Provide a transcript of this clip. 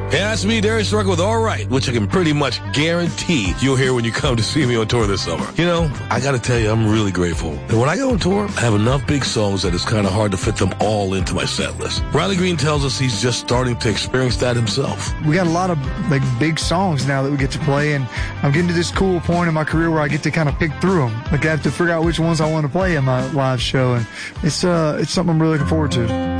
Hey, that's me, Darius Rucker with All Right, which I can pretty much guarantee you'll hear when you come to see me on tour this summer. You know, I gotta tell you, I'm really grateful. And when I go on tour, I have enough big songs that it's kind of hard to fit them all into my set list. Riley Green tells us he's just starting to experience that himself. We got a lot of big songs now that we get to play, and I'm getting to this cool point in my career where I get to kind of pick through them. Like I have to figure out which ones I want to play in my live show, and it's something I'm really looking forward to.